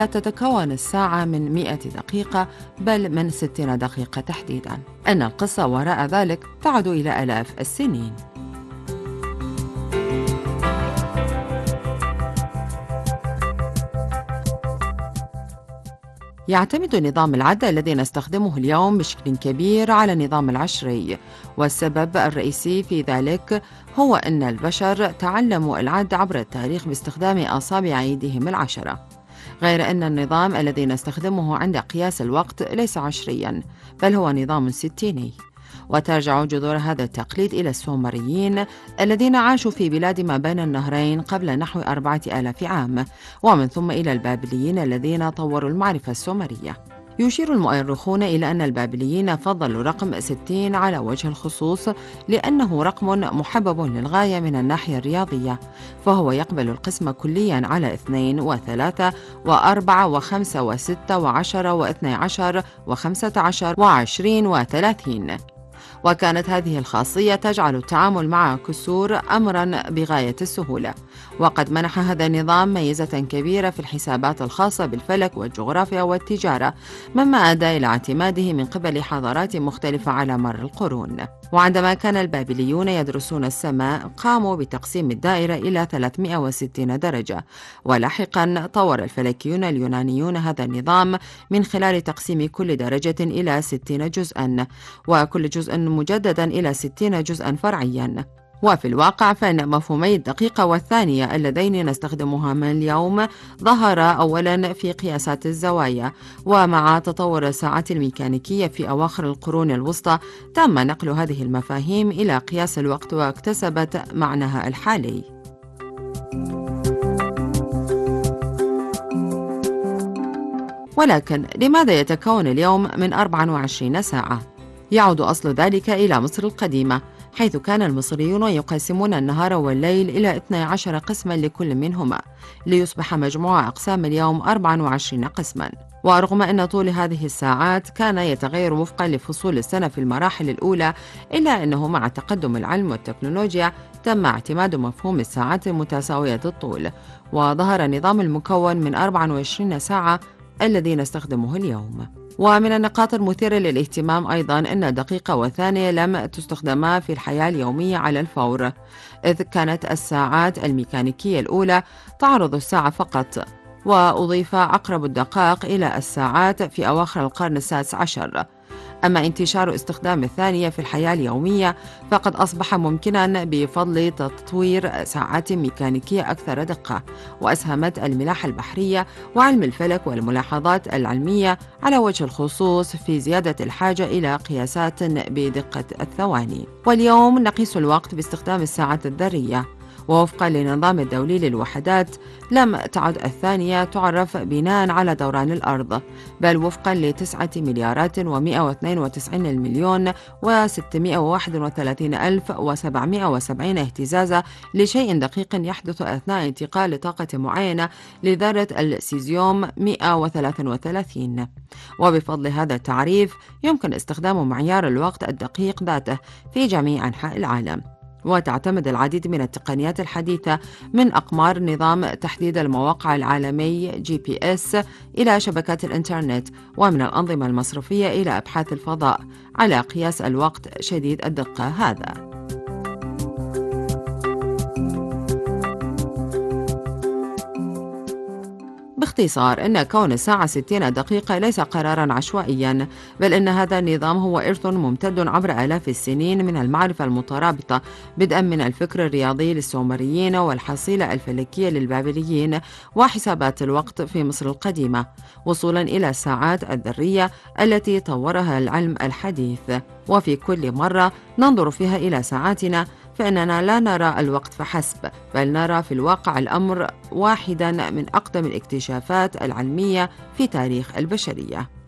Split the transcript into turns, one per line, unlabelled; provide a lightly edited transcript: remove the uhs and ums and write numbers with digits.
لا تتكون الساعة من 100 دقيقة بل من 60 دقيقة تحديداً. أن القصة وراء ذلك تعود إلى آلاف السنين. يعتمد نظام العد الذي نستخدمه اليوم بشكل كبير على النظام العشري، والسبب الرئيسي في ذلك هو أن البشر تعلموا العد عبر التاريخ باستخدام أصابع أيديهم العشرة، غير أن النظام الذي نستخدمه عند قياس الوقت ليس عشرياً بل هو نظام ستيني. وترجع جذور هذا التقليد إلى السومريين الذين عاشوا في بلاد ما بين النهرين قبل نحو 4000 عام، ومن ثم إلى البابليين الذين طوروا المعرفة السومرية. يشير المؤرخون إلى أن البابليين فضلوا رقم 60 على وجه الخصوص لأنه رقم محبب للغاية من الناحية الرياضية، فهو يقبل القسم كلياً على 2 و3 و4 و5 و6 و10 و12 و15 و20 و30. وكانت هذه الخاصية تجعل التعامل مع كسور أمراً بغاية السهولة، وقد منح هذا النظام ميزة كبيرة في الحسابات الخاصة بالفلك والجغرافيا والتجارة، مما أدى إلى اعتماده من قبل حضارات مختلفة على مر القرون. وعندما كان البابليون يدرسون السماء قاموا بتقسيم الدائرة إلى 360 درجة، ولاحقاً طور الفلكيون اليونانيون هذا النظام من خلال تقسيم كل درجة إلى 60 جزءاً، وكل جزء مجدداً إلى 60 جزءاً فرعياً. وفي الواقع فإن مفهومي الدقيقة والثانية اللذين نستخدمهما اليوم ظهرا أولاً في قياسات الزوايا، ومع تطور الساعات الميكانيكية في أواخر القرون الوسطى تم نقل هذه المفاهيم إلى قياس الوقت واكتسبت معناها الحالي. ولكن لماذا يتكون اليوم من 24 ساعة؟ يعود أصل ذلك إلى مصر القديمة، حيث كان المصريون يقسمون النهار والليل إلى 12 قسماً لكل منهما، ليصبح مجموع أقسام اليوم 24 قسماً. ورغم أن طول هذه الساعات كان يتغير وفقاً لفصول السنة في المراحل الأولى، إلا أنه مع تقدم العلم والتكنولوجيا تم اعتماد مفهوم الساعات المتساوية الطول، وظهر نظام المكون من 24 ساعة الذي نستخدمه اليوم. ومن النقاط المثيرة للاهتمام أيضاً أن الدقيقة والثانية لم تستخدما في الحياة اليومية على الفور، إذ كانت الساعات الميكانيكية الأولى تعرض الساعة فقط، وأضيف عقرب الدقائق إلى الساعات في أواخر القرن السادس عشر. أما انتشار استخدام الثانية في الحياة اليومية فقد أصبح ممكناً بفضل تطوير ساعات ميكانيكية أكثر دقة، وأسهمت الملاحة البحرية وعلم الفلك والملاحظات العلمية على وجه الخصوص في زيادة الحاجة إلى قياسات بدقة الثواني. واليوم نقيس الوقت باستخدام الساعات الذرية، ووفقاً للنظام الدولي للوحدات لم تعد الثانية تعرف بناء على دوران الأرض، بل وفقاً ل9 مليارات و192 المليون و631,770 اهتزازة لشيء دقيق يحدث أثناء انتقال طاقة معينة لذرة السيزيوم 133. وبفضل هذا التعريف يمكن استخدام معيار الوقت الدقيق ذاته في جميع أنحاء العالم. وتعتمد العديد من التقنيات الحديثة من أقمار نظام تحديد المواقع العالمي GPS إلى شبكات الإنترنت، ومن الأنظمة المصرفية إلى أبحاث الفضاء على قياس الوقت شديد الدقة هذا. باختصار، إن كون الساعة 60 دقيقة ليس قراراً عشوائياً، بل إن هذا النظام هو إرث ممتد عبر آلاف السنين من المعرفة المترابطة، بدءاً من الفكر الرياضي للسومريين والحصيلة الفلكية للبابليين وحسابات الوقت في مصر القديمة، وصولاً إلى الساعات الذرية التي طورها العلم الحديث. وفي كل مرة ننظر فيها إلى ساعاتنا فإننا لا نرى الوقت فحسب، بل نرى في الواقع الأمر واحداً من أقدم الاكتشافات العلمية في تاريخ البشرية.